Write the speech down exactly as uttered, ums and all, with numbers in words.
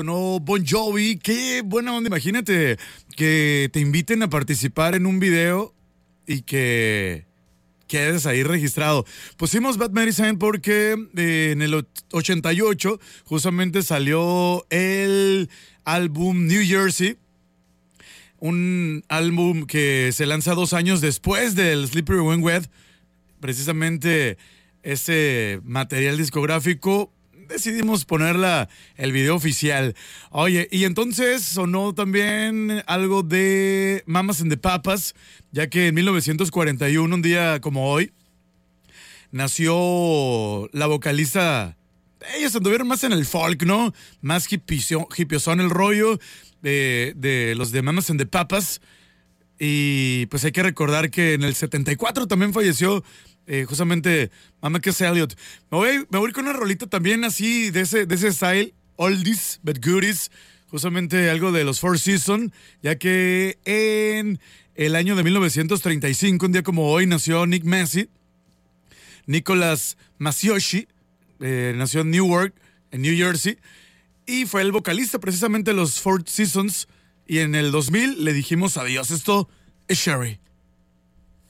No, Bon Jovi, qué buena onda. Imagínate que te inviten a participar en un video y que quedes ahí registrado. Pusimos Bad Medicine porque eh, en el ochenta y ocho justamente salió el álbum New Jersey, un álbum que se lanza dos años después del Slippery When Wet. Precisamente ese material discográfico decidimos ponerla el video oficial. Oye, y entonces sonó también algo de Mamas and the Papas, ya que en mil novecientos cuarenta y uno, un día como hoy, nació la vocalista. Ellos anduvieron más en el folk, ¿no? Más hippiosón el rollo de, de los de Mamas and the Papas. Y pues hay que recordar que en el setenta y cuatro también falleció eh, justamente Mama Cass Elliot. Me voy, me voy con una rolita también así de ese, de ese style, oldies but goodies, justamente algo de los Four Seasons, ya que en el año de mil novecientos treinta y cinco, un día como hoy, nació Nick Massey. Nicholas Masioshi eh, nació en Newark, en New Jersey, y fue el vocalista precisamente de los Four Seasons. Y en el dos mil le dijimos adiós. Esto es Sherry.